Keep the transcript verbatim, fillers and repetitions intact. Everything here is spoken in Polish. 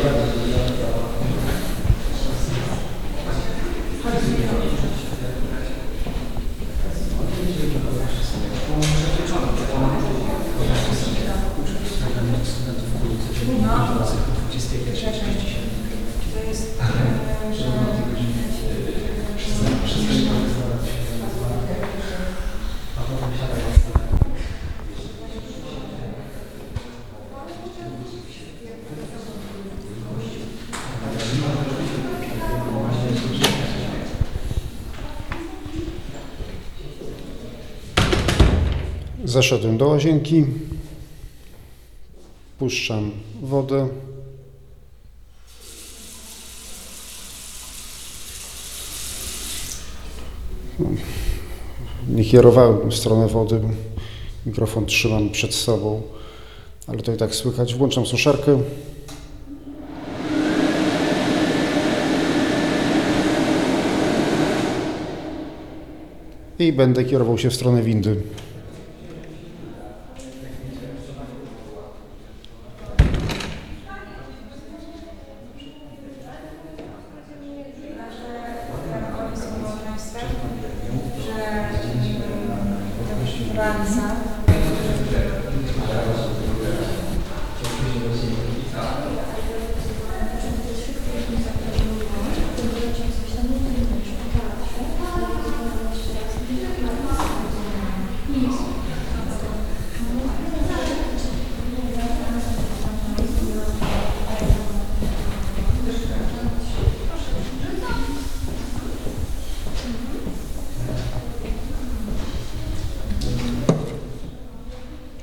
Zaszedłem do łazienki, puszczam wodę. Nie kierowałem w stronę wody, mikrofon trzymam przed sobą, ale to i tak słychać. Włączam suszarkę. I będę kierował się w stronę windy.